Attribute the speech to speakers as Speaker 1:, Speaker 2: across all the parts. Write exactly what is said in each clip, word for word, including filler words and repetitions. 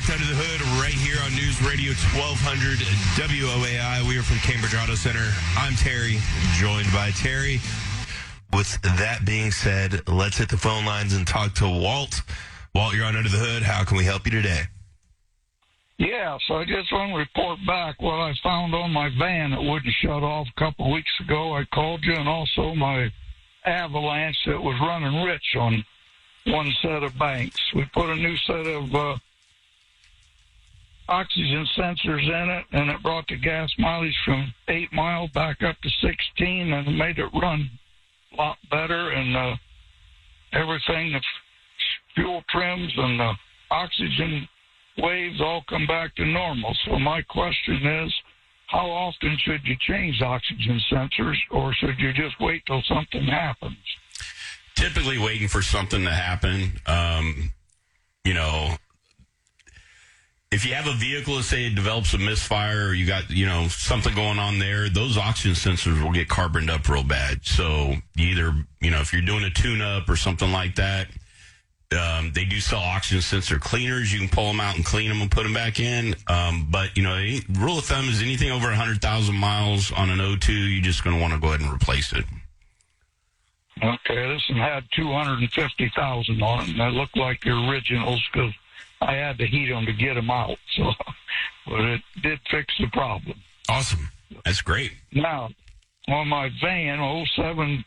Speaker 1: Unlocked Under the Hood right here on News Radio twelve hundred W O A I. We are from Cambridge Auto Center. I'm Terry, joined by Terry. With that being said, let's hit the phone lines and talk to Walt. Walt, you're on Under the Hood. How can we help you today?
Speaker 2: Yeah, so I just want to report back what I found on my van that wouldn't shut off a couple of weeks ago. I called you, and also my Avalanche that was running rich on one set of banks. We put a new set of uh, oxygen sensors in it, and it brought the gas mileage from eight miles back up to sixteen, and it made it run a lot better, and uh, everything, the fuel trims and the oxygen waves all come back to normal. So my question is, how often should you change oxygen sensors, or should you just wait till something happens?
Speaker 3: Typically waiting for something to happen. Um, you know, if you have a vehicle, let's say it develops a misfire, or you got, you know, something going on there, those oxygen sensors will get carboned up real bad. So you either, you know, if you're doing a tune-up or something like that, um, they do sell oxygen sensor cleaners. You can pull them out and clean them and put them back in. Um, but, you know, any, rule of thumb is anything over one hundred thousand miles on an O two, you're just going to want to go ahead and replace it.
Speaker 2: Okay, this one had two hundred fifty thousand on it, and they looked like the originals because I had to heat them to get them out. So, but it did fix the problem.
Speaker 3: Awesome. That's great.
Speaker 2: Now, on my van, oh seven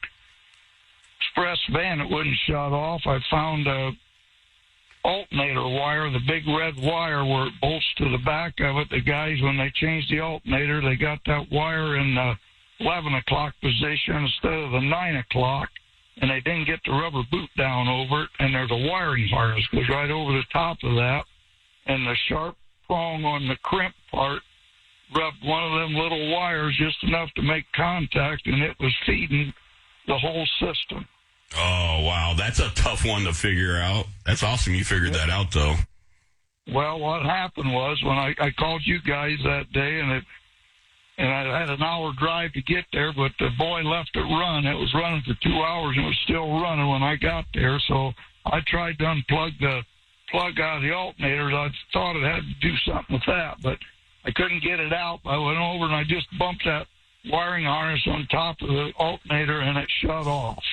Speaker 2: Express van that wouldn't shut off, I found a alternator wire, the big red wire where it bolts to the back of it. The guys, when they changed the alternator, they got that wire in the eleven o'clock position instead of the nine o'clock, and they didn't get the rubber boot down over it, and there's a wiring harness goes right over the top of that, and the sharp prong on the crimp part rubbed one of them little wires just enough to make contact, and it was feeding the whole system.
Speaker 3: Oh, wow. That's a tough one to figure out. That's awesome you figured that out, though.
Speaker 2: Well, what happened was when I, I called you guys that day, and it and I had an hour drive to get there, but the boy left it run. It was running for two hours, and it was still running when I got there. So I tried to unplug the plug out of the alternator. I thought it had to do something with that, but I couldn't get it out. I went over, and I just bumped that wiring harness on top of the alternator, and it shut off.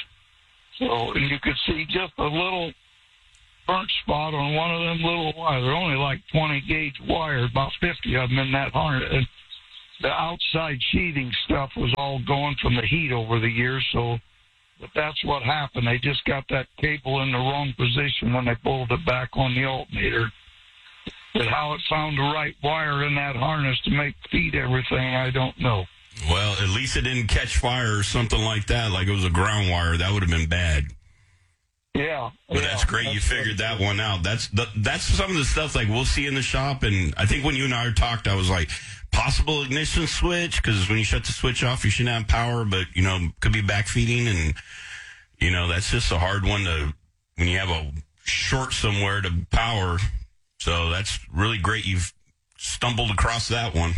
Speaker 2: So and you could see just a little burnt spot on one of them little wires. They're only like twenty gauge wires, about fifty of them in that harness. And the outside sheathing stuff was all going from the heat over the years, so but that's what happened. They just got that cable in the wrong position when they pulled it back on the alternator. But how it found the right wire in that harness to make feed everything, I don't know.
Speaker 3: Well, at least it didn't catch fire or something like that, like it was a ground wire. That would have been bad.
Speaker 2: Yeah.
Speaker 3: But
Speaker 2: yeah,
Speaker 3: that's great
Speaker 2: that's
Speaker 3: you figured that one out. That's the, that's some of the stuff like we'll see in the shop. And I think when you and I talked, I was like, possible ignition switch, because when you shut the switch off, you shouldn't have power, but, you know, could be backfeeding. And, you know, that's just a hard one to, when you have a short somewhere to power. So that's really great you've stumbled across that one.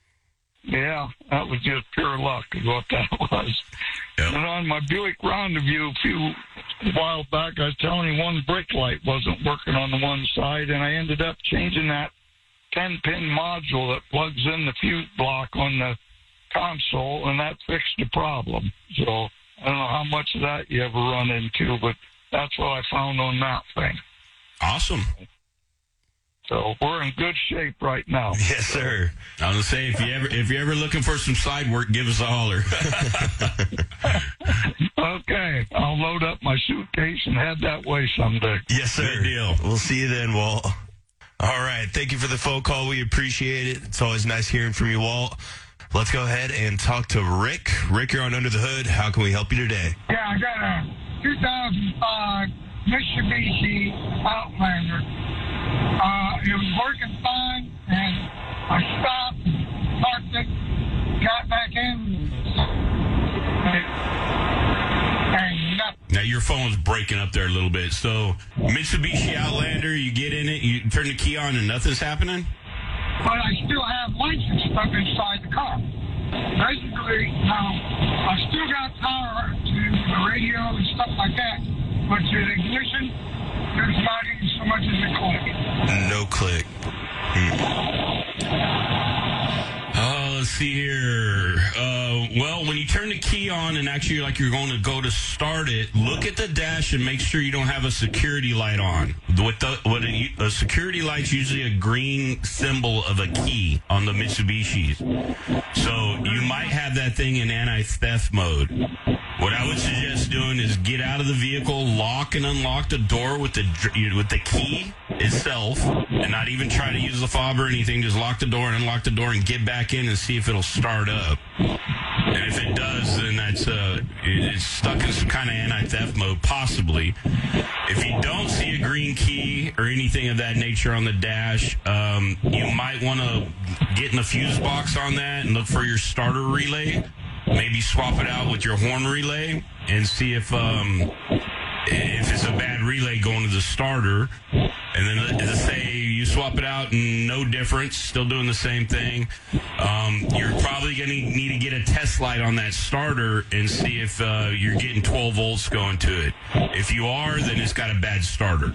Speaker 2: Yeah, that was just pure luck is what that was. Yep. And on my Buick Rendezvous a few a while back, I was telling you one brake light wasn't working on the one side, and I ended up changing that ten-pin module that plugs in the fuse block on the console, and that fixed the problem. So I don't know how much of that you ever run into, but that's what I found on that thing.
Speaker 3: Awesome.
Speaker 2: So we're in good shape right now.
Speaker 1: Yes, sir.
Speaker 3: I was gonna say if you ever if you're ever looking for some side work, give us a holler.
Speaker 2: Okay, I'll load up my suitcase and head that way someday.
Speaker 1: Yes, sir.
Speaker 3: Good deal.
Speaker 1: We'll see you then, Walt. All right. Thank you for the phone call. We appreciate it. It's always nice hearing from you, Walt. Let's go ahead and talk to Rick. Rick, you're on Under the Hood. How can we help you today?
Speaker 4: Yeah, I got a two thousand five Mitsubishi Outlander. Uh, it was working fine, and I stopped, parked it, got back in, and nothing.
Speaker 3: Now, your phone's breaking up there a little bit. So, Mitsubishi Outlander, you get in it, you turn the key on, and nothing's happening?
Speaker 4: But I still have lights and stuff inside the car. Basically, now, I still got power to the radio and stuff like that, but to the ignition, there's not even so much as a click.
Speaker 1: No click.
Speaker 3: Oh, let's see here. Uh, well, when you turn the key on and actually like you're going to go to start it, look at the dash and make sure you don't have a security light on. What the what a, a security light's usually a green symbol of a key on the Mitsubishis. So you might have that thing in anti-theft mode. What I would suggest doing is get out of the vehicle, lock and unlock the door with the with the key itself, and not even try to use the fob or anything. Just lock the door and unlock the door and get back in and see if it'll start up. And if it does, then that's uh, it's stuck in some kind of anti-theft mode, possibly. If you don't see a green key or anything of that nature on the dash, um, you might want to get in the fuse box on that and look for your starter relay. Maybe swap it out with your horn relay and see if um, if it's a bad relay going to the starter. And then let's say you swap it out and no difference, still doing the same thing. Um, you're probably going to need to get a test light on that starter and see if uh, you're getting twelve volts going to it. If you are, then it's got a bad starter.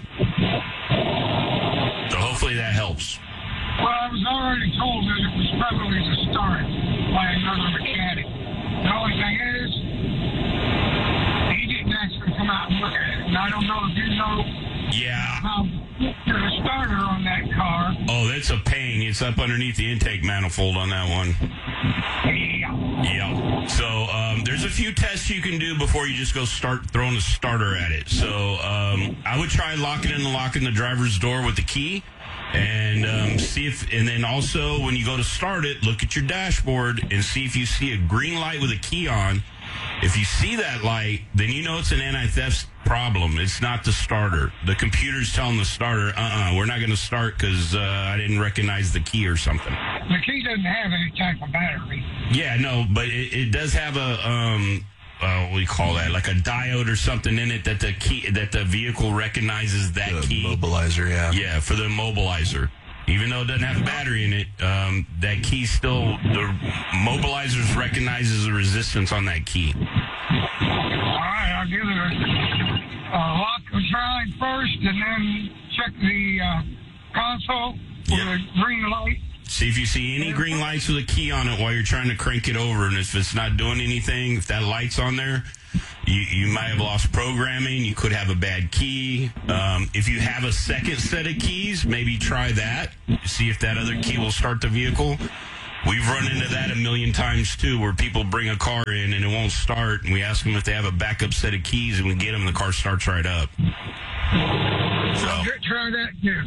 Speaker 3: So hopefully that helps.
Speaker 4: Well, I was already told that it was probably the start by another mechanic. The only thing is, he didn't actually come out and look at it. And I don't know if you know
Speaker 3: Yeah.
Speaker 4: how the starter on that car.
Speaker 3: Oh, that's a pain. It's up underneath the intake manifold on that one.
Speaker 4: Yeah.
Speaker 3: Yeah. So um, there's a few tests you can do before you just go start throwing a starter at it. So um, I would try locking and unlocking the driver's door with the key. And um, see if, and then also when you go to start it, look at your dashboard and see if you see a green light with a key on. If you see that light, then you know it's an anti-theft problem. It's not the starter. The computer's telling the starter, uh-uh, we're not going to start because uh, I didn't recognize the key or something.
Speaker 4: The key doesn't have any type of battery.
Speaker 3: Yeah, no, but it, it does have a, um, uh, what do you call that? Like a diode or something in it that the key, that the vehicle recognizes that
Speaker 1: The
Speaker 3: key.
Speaker 1: immobilizer, yeah.
Speaker 3: Yeah, for the immobilizer. Even though it doesn't have a battery in it, um, that key still, the mobilizers recognizes the resistance on that key.
Speaker 4: All right, I'll give it a, a lock and try first, and then check the uh, console for
Speaker 3: Yeah.
Speaker 4: the green light.
Speaker 3: See if you see any green lights with a key on it while you're trying to crank it over, and if it's not doing anything, if that light's on there, you, you might have lost programming. You could have a bad key. Um, if you have a second set of keys, maybe try that. See if that other key will start the vehicle. We've run into that a million times, too, where people bring a car in and it won't start, and we ask them if they have a backup set of keys, and we get them, and the car starts right up. So,
Speaker 4: Try that too.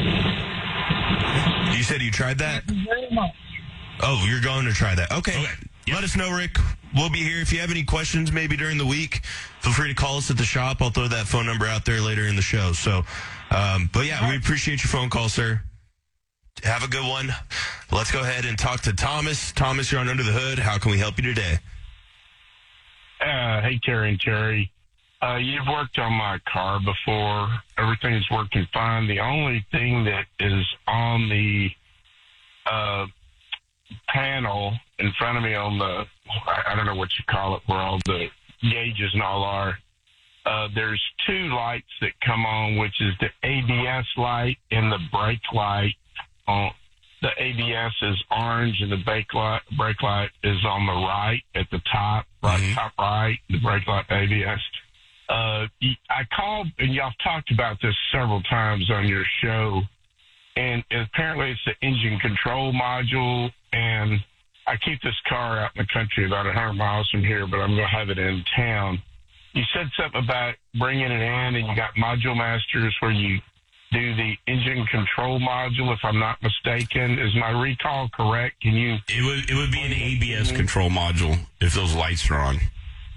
Speaker 1: You said you tried that?
Speaker 4: Thank you very much.
Speaker 1: Oh, you're going to try that. Okay.
Speaker 3: Okay. Yep.
Speaker 1: Let us know, Rick. We'll be here. If you have any questions, maybe during the week, feel free to call us at the shop. I'll throw that phone number out there later in the show. So, um, but yeah, we appreciate your phone call, sir. Have a good one. Let's go ahead and talk to Thomas. Thomas, you're on Under the Hood. How can we help you today?
Speaker 5: Uh, hey, Terry and Terry. Uh, you've worked on my car before. Everything's working fine. The only thing that is on the uh, panel in front of me on the, I don't know what you call it, where all the gauges and all are, uh, there's two lights that come on, which is the A B S light and the brake light. On the A B S is orange and the brake light, brake light is on the right at the top, right
Speaker 3: Mm-hmm.
Speaker 5: top right, the brake light A B S. Uh, I called, and y'all talked about this several times on your show, and apparently it's the engine control module, and I keep this car out in the country about one hundred miles from here, but I'm going to have it in town. You said something about bringing it in, and you got Module Masters where you do the engine control module, if I'm not mistaken. Is my recall correct? Can you?
Speaker 3: It would it would be an A B S control module if those lights are on.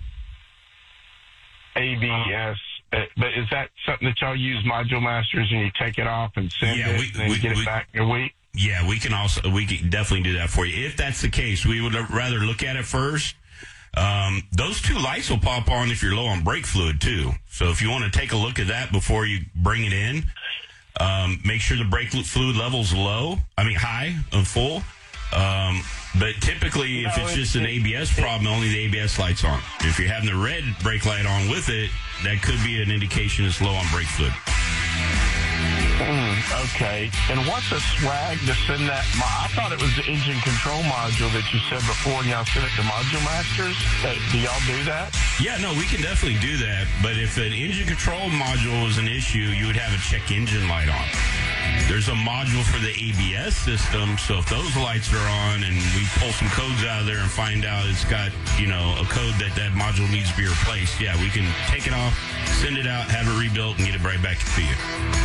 Speaker 5: A B S. Uh, but is that something that y'all use, Module Masters, and you take it off and send
Speaker 3: Yeah,
Speaker 5: it
Speaker 3: we-
Speaker 5: and then
Speaker 3: we-
Speaker 5: get
Speaker 3: we-
Speaker 5: it back in a week?
Speaker 3: Yeah, we can also we can definitely do that for you. If that's the case, we would rather look at it first. Um, those two lights will pop on if you're low on brake fluid too. So if you want to take a look at that before you bring it in, um, make sure the brake fluid level's low. I mean high and full. Um, but typically, if
Speaker 5: No,
Speaker 3: it's
Speaker 5: it-
Speaker 3: just an A B S problem, only the A B S light's on. If you're having the red brake light on with it, that could be an indication it's low on brake fluid.
Speaker 5: Mm, okay. And what's a swag to send that? Mo- I thought it was the engine control module that you said before, and y'all sent it to Module Masters. Uh, do y'all do that?
Speaker 3: Yeah, no, we can definitely do that. But if an engine control module is an issue, you would have a check engine light on. There's a module for the A B S system, so if those lights are on and we pull some codes out of there and find out it's got, you know, a code that that module needs to be replaced, yeah, we can take it off, send it out, have it rebuilt, and get it right back to you.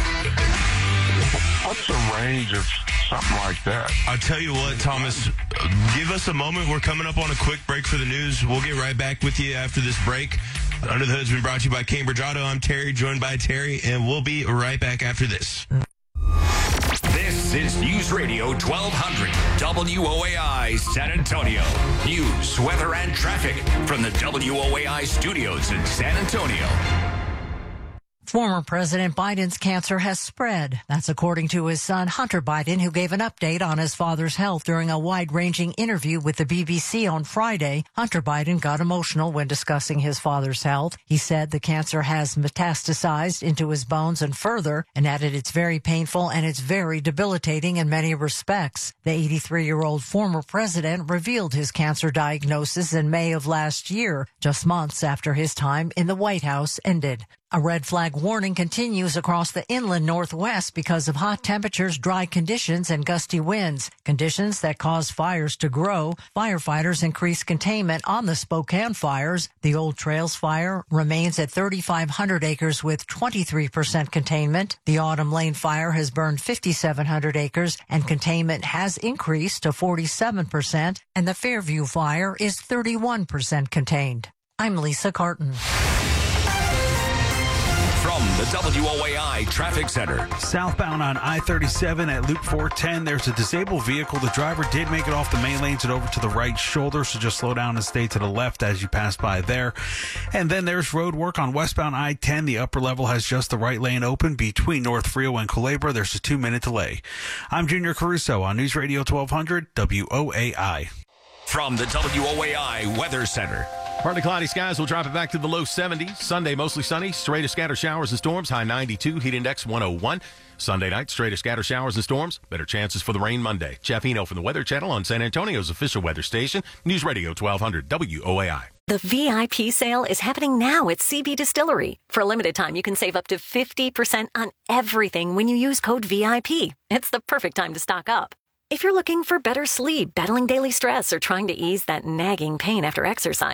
Speaker 5: What's the range of something like that?
Speaker 1: I'll tell you what, Thomas, give us a moment. We're coming up on a quick break for the news. We'll get right back with you after this break. Under the Hood's been brought to you by Cambridge Auto. I'm Terry, joined by Terry, and we'll be right back after this.
Speaker 6: This is News Radio twelve hundred W O A I San Antonio. News, weather, and traffic from the W O A I studios in San Antonio.
Speaker 7: Former President Biden's cancer has spread. That's according to his son, Hunter Biden, who gave an update on his father's health during a wide-ranging interview with the B B C on Friday. Hunter Biden got emotional when discussing his father's health. He said the cancer has metastasized into his bones and further, and added it's very painful and it's very debilitating in many respects. The eighty-three-year-old former president revealed his cancer diagnosis in May of last year, just months after his time in the White House ended. A red flag warning continues across the inland Northwest because of hot temperatures, dry conditions, and gusty winds, conditions that cause fires to grow. Firefighters increase containment on the Spokane fires. The Old Trails fire remains at thirty-five hundred acres with twenty-three percent containment. The Autumn Lane fire has burned fifty-seven hundred acres, and containment has increased to forty-seven percent, and the Fairview fire is thirty-one percent contained. I'm Lisa Carton.
Speaker 6: From the W O A I Traffic Center.
Speaker 8: Southbound on I thirty-seven at Loop four ten, there's a disabled vehicle. The driver did make it off the main lanes and over to the right shoulder, so just slow down and stay to the left as you pass by there. And then there's road work on westbound I ten. The upper level has just the right lane open between North Frio and Culebra. There's a two-minute delay. I'm Junior Caruso on News Radio twelve hundred W O A I.
Speaker 6: From the W O A I Weather Center.
Speaker 9: Partly cloudy skies will drop it back to the low seventies. Sunday, mostly sunny. Straight to scatter showers and storms. High ninety-two. Heat index one oh one. Sunday night, straight to scatter showers and storms. Better chances for the rain Monday. Jeff Eno from the Weather Channel on San Antonio's official weather station. News Radio twelve hundred W O A I.
Speaker 10: The V I P sale is happening now at C B Distillery. For a limited time, you can save up to fifty percent on everything when you use code V I P. It's the perfect time to stock up. If you're looking for better sleep, battling daily stress, or trying to ease that nagging pain after exercise,